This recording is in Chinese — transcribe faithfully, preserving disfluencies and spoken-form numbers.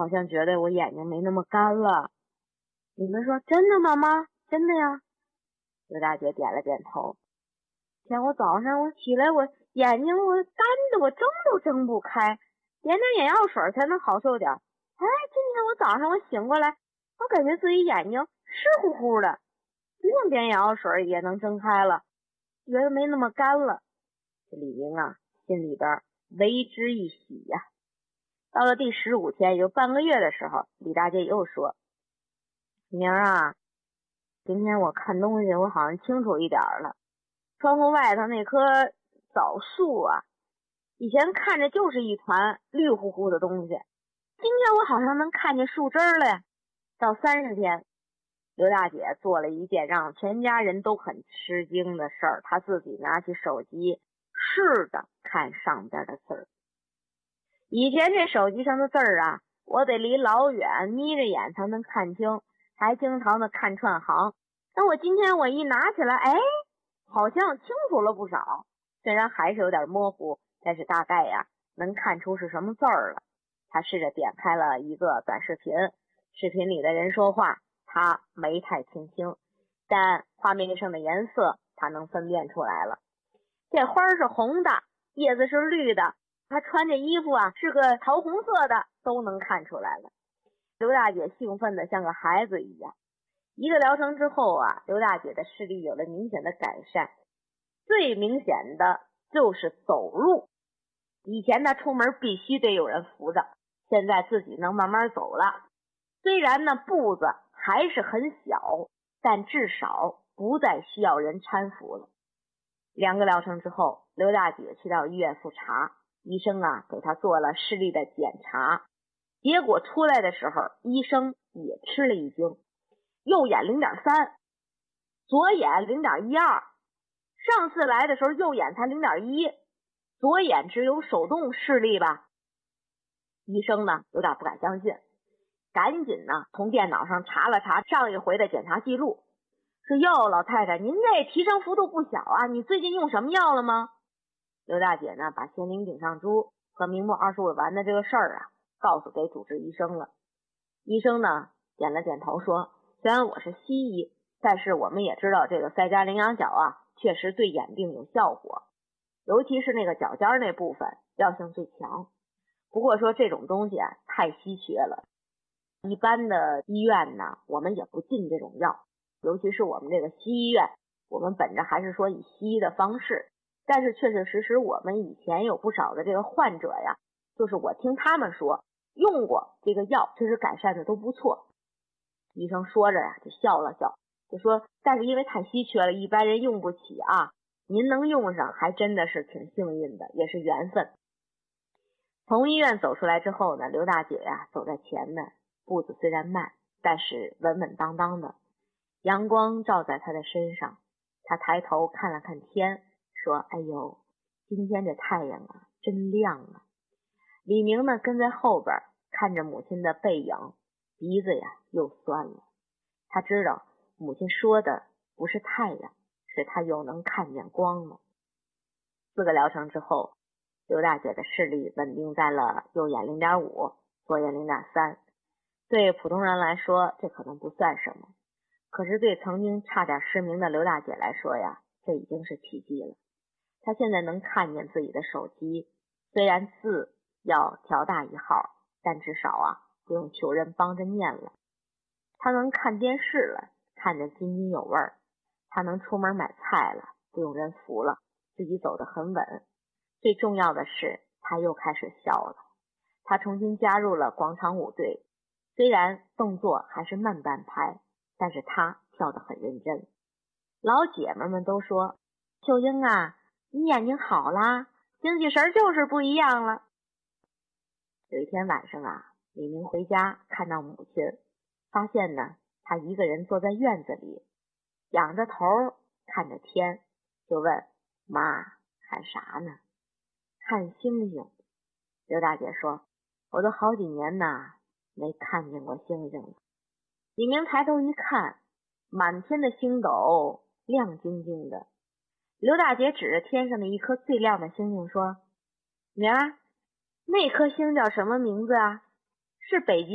好像觉得我眼睛没那么干了。李明说，真的吗妈？真的呀。刘大姐点了点头。天，我早上我起来，我眼睛我干的，我睁都睁不开，点点眼药水才能好受点。哎，今天我早上我醒过来，我感觉自己眼睛湿乎乎的，不用点眼药水也能睁开了，觉得没那么干了。这李明啊，心里边为之一喜呀、啊。到了第十五天，有半个月的时候，李大姐又说：“明儿啊，今天我看东西，我好像清楚一点了。窗户外头那棵枣树啊，以前看着就是一团绿乎乎的东西，今天我好像能看见树枝了呀。”到三十天，刘大姐做了一件让全家人都很吃惊的事儿，她自己拿起手机试着看上边的字儿。以前这手机上的字儿啊，我得离老远眯着眼才能看清，还经常的看串行。那我今天我一拿起来，哎，好像清楚了不少，虽然还是有点模糊，但是大概呀能看出是什么字儿了。他试着点开了一个短视频，视频里的人说话他没太听清，但画面上的颜色他能分辨出来了。这花是红的，叶子是绿的，他穿这衣服啊是个桃红色的，都能看出来了。刘大姐兴奋的像个孩子一样。一个疗程之后啊，刘大姐的视力有了明显的改善，最明显的就是走路。以前她出门必须得有人扶着，现在自己能慢慢走了。虽然呢步子还是很小，但至少不再需要人搀扶了。两个疗程之后，刘大姐去到医院复查，医生啊给她做了视力的检查，结果出来的时候，医生也吃了一惊，右眼 零点三， 左眼 零点一二， 上次来的时候右眼才 零点一， 左眼只有手动视力吧。医生呢有点不敢相信，赶紧呢从电脑上查了查上一回的检查记录，说哟老太太，您这提升幅度不小啊，你最近用什么药了吗？刘大姐呢把仙灵顶上珠和明目二十五丸的这个事儿啊告诉给主治医生了。医生呢点了点头说，虽然我是西医，但是我们也知道这个塞加羚羊角啊确实对眼病有效果，尤其是那个角尖那部分药性最强。不过说这种东西啊太稀缺了，一般的医院呢我们也不进这种药，尤其是我们这个西医院，我们本着还是说以西医的方式，但是确确实实我们以前有不少的这个患者呀，就是我听他们说用过这个药，确实改善的都不错。医生说着呀就笑了笑，就说但是因为太稀缺了，一般人用不起啊，您能用上还真的是挺幸运的，也是缘分。从医院走出来之后呢，刘大姐呀走在前面，步子虽然慢，但是稳稳当当的。阳光照在她的身上，她抬头看了看天，说，哎呦，今天这太阳啊真亮啊。李明呢跟在后边看着母亲的背影，鼻子呀又酸了。他知道母亲说的不是太阳，是他又能看见光了。四个疗程之后，刘大姐的视力稳定在了右眼 零点五， 左眼 零点三。 对普通人来说这可能不算什么，可是对曾经差点失明的刘大姐来说呀，这已经是奇迹了。她现在能看见自己的手机，虽然字要调大一号，但至少啊不用求人帮着念了。她能看电视了，看得津津有味儿。她能出门买菜了，不用人扶了，自己走得很稳。最重要的是她又开始笑了。她重新加入了广场舞队，虽然动作还是慢半拍，但是她跳得很认真。老姐们们都说，秀英啊，你眼睛好啦，精气神就是不一样了。有一天晚上啊，李明回家看到母亲，发现呢她一个人坐在院子里，仰着头看着天，就问，妈，看啥呢？看星星。刘大姐说，我都好几年呐没看见过星星了。李明抬头一看，满天的星斗亮晶晶的。刘大姐指着天上的一颗最亮的星星说，明儿那颗星叫什么名字啊？是北极